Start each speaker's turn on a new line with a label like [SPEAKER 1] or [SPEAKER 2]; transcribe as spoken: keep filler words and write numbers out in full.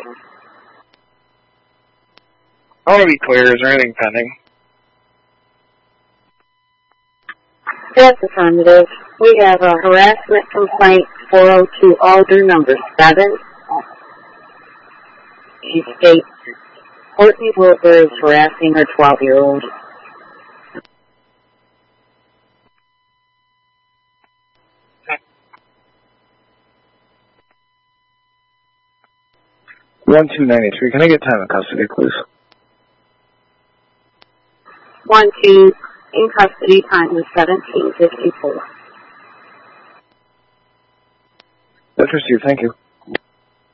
[SPEAKER 1] I want to be clear. Is there anything pending?
[SPEAKER 2] Yes, affirmative. We have a harassment complaint, four oh two Alder, number seven. She states Courtney Wilbur is harassing her twelve-year-old.
[SPEAKER 1] one two ninety-three. Can I get time in custody, please?
[SPEAKER 2] one two in custody, time is seventeen fifty-four.
[SPEAKER 1] That's received. Thank you.